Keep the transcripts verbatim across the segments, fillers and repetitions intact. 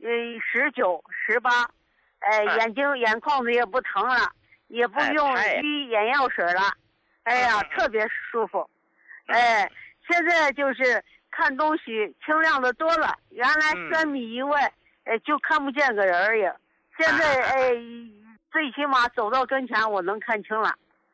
十九、十八，哎， 嗯、 眼睛眼眶子也不疼了，也不用滴眼药水了，哎呀， 嗯、 特别舒服。哎，现在就是看东西清亮的多了，原来三米以外，哎，就看不见个人儿也。现在哎，最起码走到跟前，我能看清了，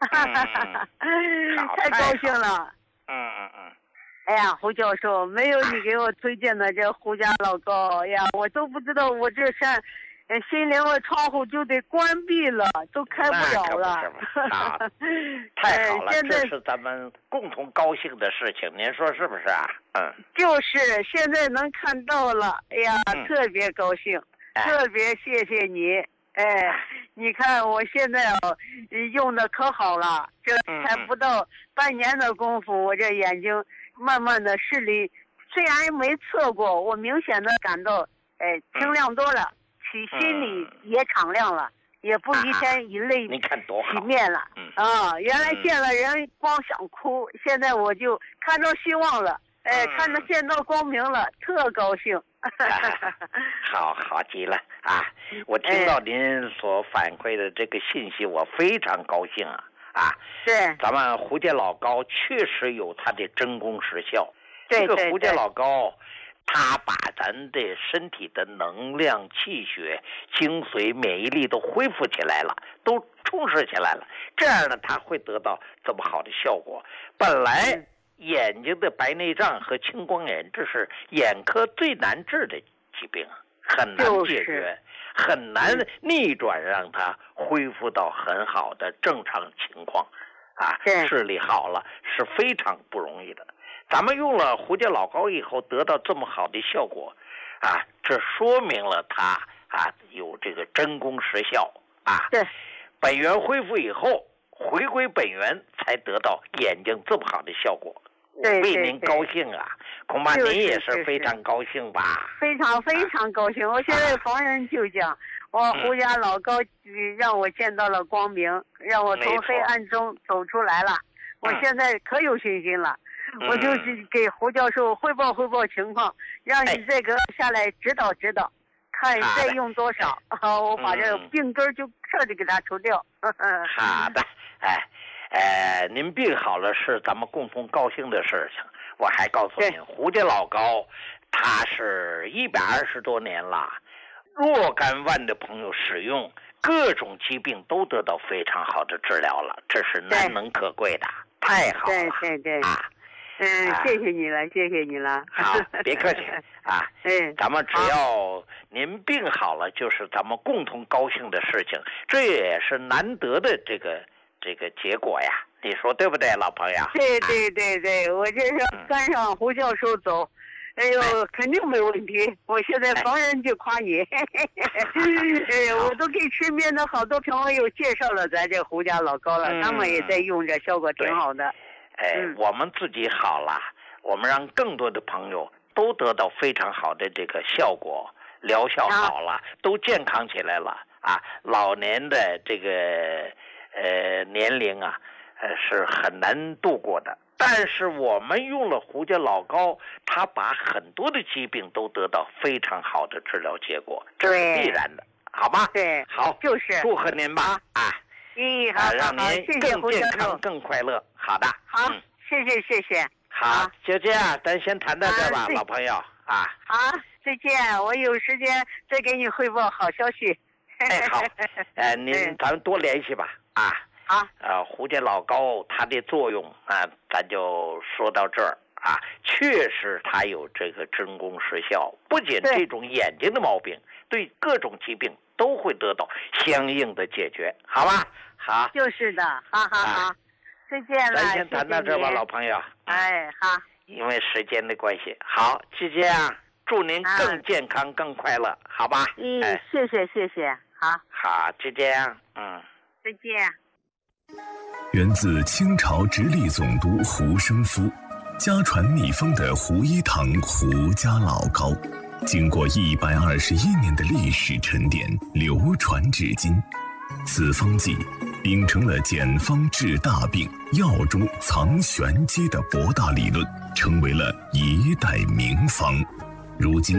嗯、 太高兴了。 嗯嗯嗯。 哎呀，胡教授，没有你给我推荐的这胡家老高，哎呀，我都不知道我这扇呃心灵的窗户就得关闭了，都开不了了。 啊，太好了，这是咱们共同高兴的事情，您说是不是啊？嗯， 就是现在能看到了，哎呀， 嗯、 特别高兴， 哎、 特别谢谢你。哎，你看我现在哦，用的可好了，这才不到半年的功夫，我这眼睛慢慢的视力虽然没测过，我明显的感到，哎，清亮多了，起心里也敞亮了，也不一天以泪洗面了。啊，原来见了人光想哭，现在我就看到希望了，哎，看到见到光明了，特高兴。 好好极了啊！我听到您所反馈的这个信息，我非常高兴啊！啊， 对， 咱们胡家老高确实有他的真功实效。 对对对， 这个胡家老高，他把咱的身体的能量、气血、精髓、免疫力都恢复起来了，都充实起来了。这样呢，他会得到这么好的效果。本来。嗯眼睛的白内障和青光眼，这是眼科最难治的疾病，很难解决， 就是、 很难逆转，让它恢复到很好的正常情况。啊，视力好了是非常不容易的。咱们用了胡家老高以后，得到这么好的效果，啊，这说明了它啊有这个真功实效啊。 对， 本源恢复以后，回归本源，才得到眼睛这么好的效果。 对对为您高兴啊，恐怕您也是非常高兴吧？ 是是是非常非常高兴。啊、我现在逢人就讲，我胡家老高让我见到了光明，嗯、让我从黑暗中走出来了。我现在可有信心了，嗯、我就是给胡教授汇报汇报情况，让你这个下来指导指导，哎、看再用多少，啊、我把这个病根就彻底给它除掉。 好的，哎。呃，您病好了是咱们共同高兴的事情。我还告诉您，胡家老高，他是一百二十多年了，若干万的朋友使用，各种疾病都得到非常好的治疗了，这是难能可贵的，太好了。 对对对啊，嗯，啊、谢谢你了，谢谢你了。 好，别客气啊。 嗯， 咱们只要您病好了，就是咱们共同高兴的事情，这也是难得的这个。这个结果呀，你说对不对，老朋友？ 对对对对，我这是跟上胡教授走，哎呦，哎肯定没问题。我现在逢人就夸你，哎，哎我都给身边的好多朋友介绍了咱这胡家老高了，嗯、他们也在用着，效果挺好的。 哎，嗯、我们自己好了，我们让更多的朋友都得到非常好的这个效果，疗效好了，啊、都健康起来了啊！老年的这个。呃，年龄啊，呃是很难度过的。但是我们用了胡家老高，他把很多的疾病都得到非常好的治疗结果，这是必然的，好吗？ 对， 好， 就是祝贺您吧啊！ 嗯，好， 让您更健康、更快乐。好的， 好，嗯、谢谢谢谢。 好，就这样，咱先谈到这吧，啊、老朋友啊。 好，再见，我有时间再给你汇报好消息。 哎，好，呃，您咱们多联系吧。啊， 好， 呃，胡家老高它的作用啊，咱就说到这儿啊。确实，它有这个真功实效，不仅这种眼睛的毛病，对各种疾病都会得到相应的解决，好吧？好， 就是的，好好好，啊、再见了。 咱先谈到这吧，老朋友。 哎，好。 因为时间的关系，好，就这样，祝您更健康、啊、更快乐，好吧？ 嗯，哎、谢谢谢谢，好。 好，就这样，嗯。 再见。 源自清朝直隶总督胡生夫，家传秘方的胡一堂胡家老高，经过一百二十一年的历史沉淀，流传至今。此方剂秉承了简方治大病、药中藏玄机的博大理论，成为了一代名方。如今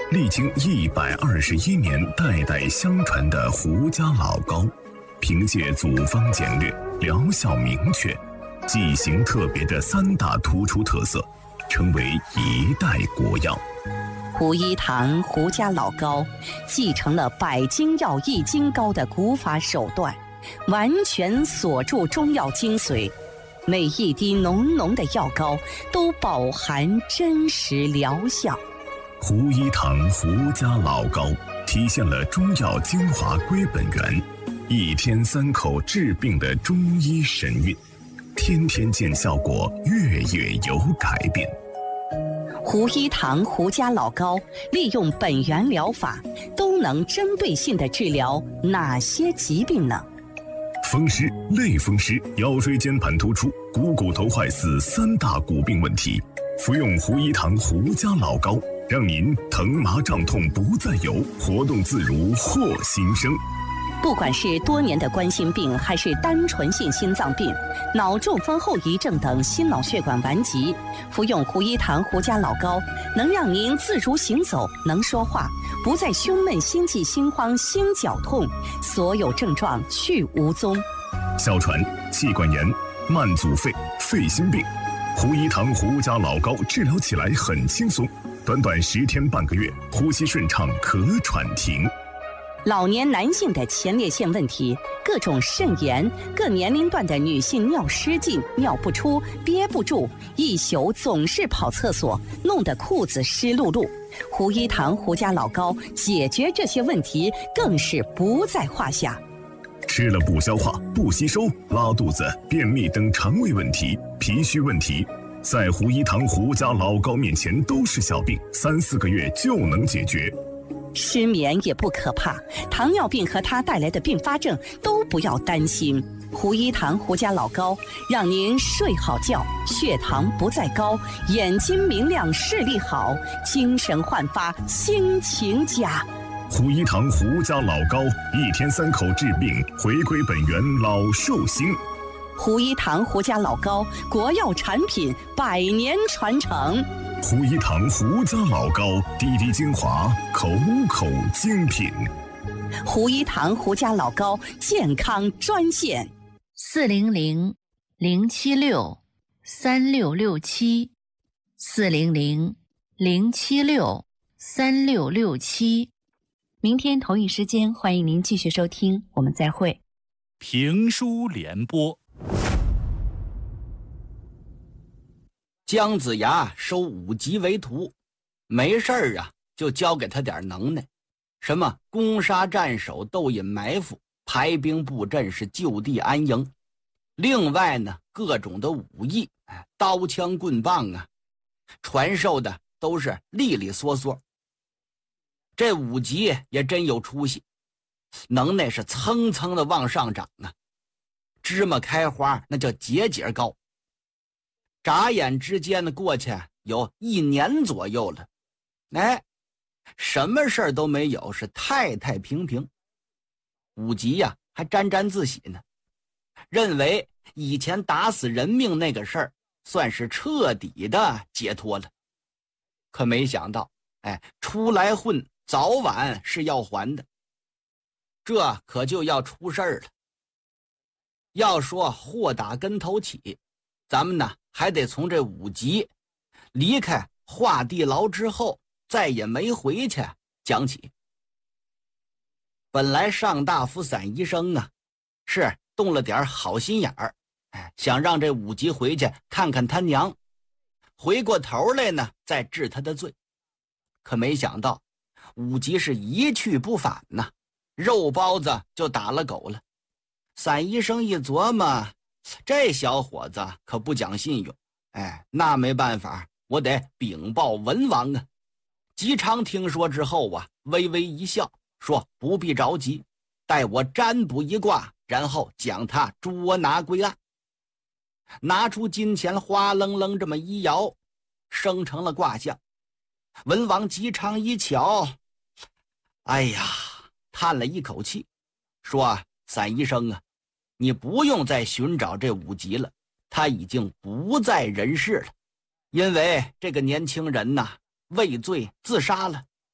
历经一百二十一年代代相传的胡家老糕，凭借组方简略、疗效明确、剂型特别的三大突出特色，成为一代国药。 胡一堂胡家老糕继承了百金药益金膏的古法手段，完全锁住中药精髓，每一滴浓浓的药膏都饱含真实疗效。 胡一堂胡家老糕体现了中药精华归本源，一天三口治病的中医神韵，天天见效果，月月有改变。 胡一堂胡家老糕利用本源疗法，都能针对性地治疗哪些疾病呢？ 风湿、类风湿、腰椎间盘突出、股骨头坏死三大骨病问题，服用胡一堂胡家老糕，让您疼麻胀痛不再有，活动自如获新生。 不管是多年的冠心病，还是单纯性心脏病、脑中风后遗症等心脑血管顽疾，服用胡一堂胡家老糕，能让您自如行走，能说话，不再胸闷、心悸、心慌、心绞痛，所有症状去无踪。 哮喘、气管炎、慢阻肺、肺心病，胡一堂胡家老糕治疗起来很轻松，短短十天半个月，呼吸顺畅，咳喘停。 老年男性的前列腺问题，各种肾炎，各年龄段的女性尿失禁、尿不出、憋不住，一宿总是跑厕所，弄得裤子湿漉漉。胡一堂胡家老糕解决这些问题更是不在话下。 吃了不消化、不吸收、拉肚子、便秘等肠胃问题、脾虚问题，在胡一堂胡家老糕面前都是小病，三四个月就能解决。 失眠也不可怕，糖尿病和它带来的并发症都不要担心。胡一堂胡家老糕让您睡好觉，血糖不再高，眼睛明亮，视力好，精神焕发，心情佳。 胡一堂胡家老糕，一天三口治病，回归本源，老寿星。 胡一堂胡家老糕，国药产品，百年传承。 胡一堂胡家老糕，滴滴精华，口口精品。 胡一堂胡家老糕健康专线： 四零零零七六三六六七，四零零零七六三六六七。明天同一时间，欢迎您继续收听，我们再会。 评书联播。 姜子牙收武吉为徒，没事儿啊，就教给他点能耐，什么攻杀战守、斗隐埋伏、排兵布阵，是就地安营。另外呢，各种的武艺，刀枪棍棒啊，传授的都是利利索索。这武吉也真有出息，能耐是蹭蹭的往上涨啊，芝麻开花那叫节节高。眨眼之间的过去有一年左右了，哎，什么事儿都没有，是太太平平。武吉呀、啊、还沾沾自喜呢，认为以前打死人命那个事儿算是彻底的解脱了。可没想到，哎，出来混早晚是要还的，这可就要出事儿了。要说祸打跟头起，咱们呢还得从这武吉离开画地牢之后再也没回去讲起。本来上大夫散医生啊是动了点好心眼儿，哎，想让这武吉回去看看他娘，回过头来呢再治他的罪。可没想到武吉是一去不返呐，肉包子就打了狗了。散医生一琢磨，这小伙子可不讲信用，哎，那没办法，我得禀报文王啊。吉昌听说之后啊，微微一笑，说不必着急，待我占卜一卦，然后将他捉拿归案。拿出金钱，哗楞楞这么一摇，生成了卦象。文王吉昌一瞧，哎呀，叹了一口气，说散医生啊，你不用再寻找这武吉了，他已经不在人世了，因为这个年轻人呐，畏罪自杀了。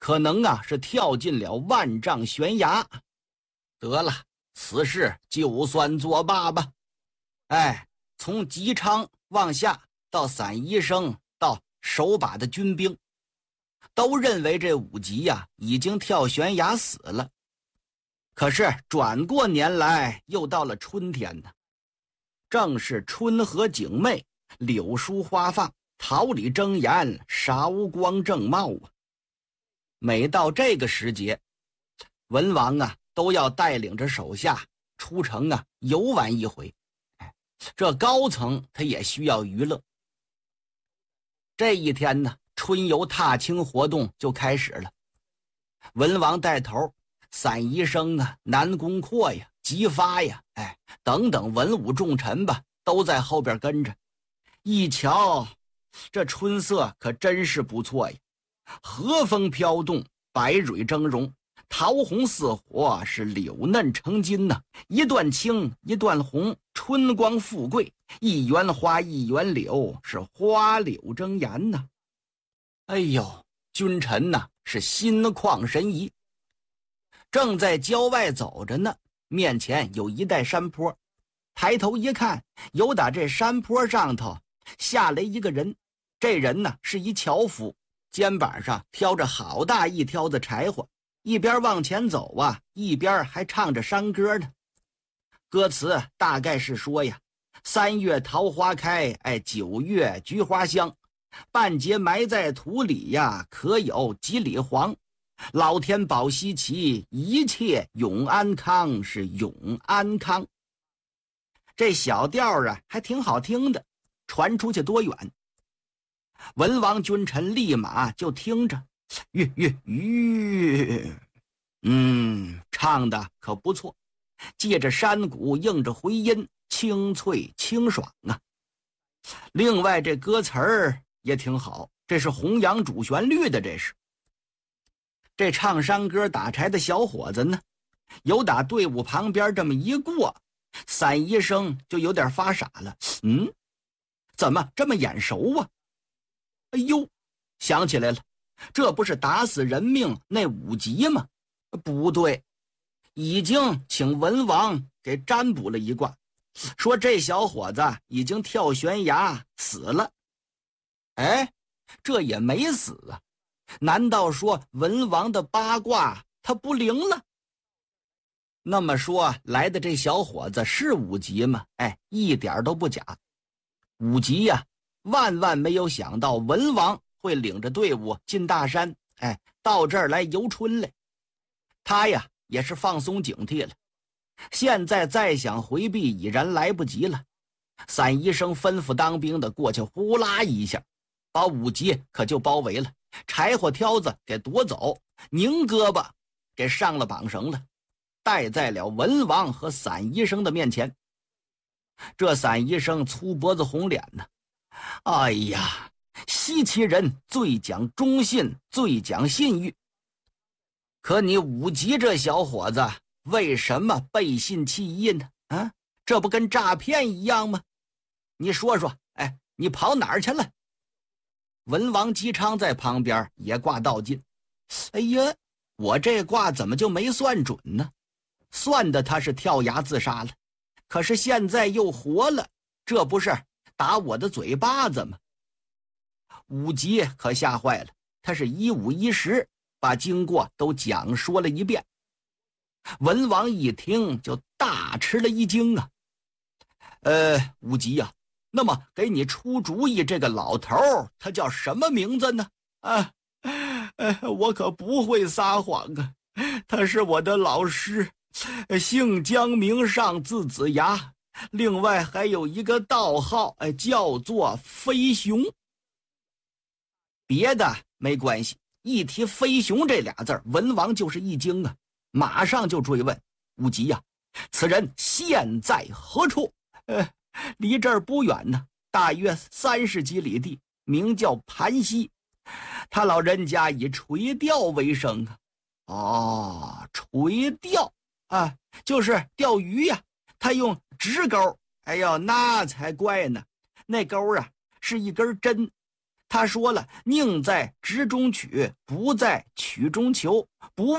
可能啊是跳进了万丈悬崖。得了，此事就算作罢吧。哎，从吉昌往下到散医生到手把的军兵，都认为这武吉呀、啊、已经跳悬崖死了。可是转过年来，又到了春天呢，正是春和景媚，柳树花放，桃李争妍，韶光正茂啊。每到这个时节，文王啊都要带领着手下出城啊游玩一回。这高层他也需要娱乐。这一天呢，春游踏青活动就开始了。文王带头，散医生啊、南宫阔呀、姬发呀，哎，等等文武重臣吧，都在后边跟着。一瞧，这春色可真是不错呀，和风飘动，百蕊峥嵘，桃红似火，是柳嫩成金呐、啊。一段青，一段红，春光富贵，一园花一园柳，是花柳争妍呐、啊。哎呦，君臣呐、啊、是心旷神怡。正在郊外走着呢，面前有一带山坡，抬头一看，有打这山坡上头下来一个人。这人呢是一樵夫，肩膀上挑着好大一挑子柴火，一边往前走啊，一边还唱着山歌呢。歌词大概是说呀，三月桃花开，哎，九月菊花香，半截埋在土里呀，可有几里黄。老天保稀奇，一切永安康，是永安康。这小调啊还挺好听的，传出去多远。文王君臣立马就听着，吁吁吁，嗯，唱的可不错，借着山谷应着回音，清脆清爽啊。另外这歌词儿也挺好，这是弘扬主旋律的。这是这唱山歌打柴的小伙子呢，有打队伍旁边这么一过，散医生就有点发傻了。嗯，怎么这么眼熟啊？哎呦，想起来了，这不是打死人命那武吉吗？不对，已经请文王给占卜了一卦，说这小伙子已经跳悬崖死了。哎，这也没死啊，难道说文王的八卦他不灵了？那么说来的这小伙子是武吉吗？哎，一点都不假。武吉呀、啊万万没有想到文王会领着队伍进大山，哎，到这儿来游春来。他呀也是放松警惕了，现在再想回避已然来不及了。散医生吩咐当兵的过去，呼啦一下把武吉可就包围了，柴火挑子给夺走，拧胳膊给上了绑绳了，带在了文王和散医生的面前。这散医生粗脖子红脸呢，哎呀，西岐人最讲忠信，最讲信誉。可你武吉这小伙子为什么背信弃义呢？啊，这不跟诈骗一样吗？你说说，哎，你跑哪儿去了？文王姬昌在旁边也挂道尽。哎呀，我这卦怎么就没算准呢？算的他是跳崖自杀了，可是现在又活了，这不是打我的嘴巴子吗？武吉可吓坏了，他是一五一十把经过都讲说了一遍。文王一听就大吃了一惊啊！呃，武吉呀、啊，那么给你出主意这个老头他叫什么名字呢？啊，呃，我可不会撒谎啊，他是我的老师，姓姜名尚，字子牙。另外还有一个道号，哎，叫做飞熊。别的没关系，一提飞熊这俩字，文王就是一惊啊，马上就追问武吉呀、啊，此人现在何处？呃，离这儿不远呢，大约三十几里地，名叫盘溪。他老人家以垂钓为生啊。哦，垂钓啊，就是钓鱼呀、啊。他用直钩，哎呦，那才怪呢！那钩啊是一根针， 他说了，宁在直中取，不在曲中求，不